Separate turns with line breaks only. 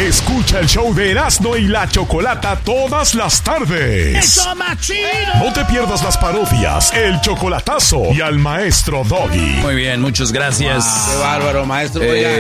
Escucha el show de Erasmo y la Chocolata todas las tardes.
¡Eso, machino!
No te pierdas las parodias, el chocolatazo y al maestro Doggy.
Muy bien, muchas gracias.
Qué bárbaro, maestro.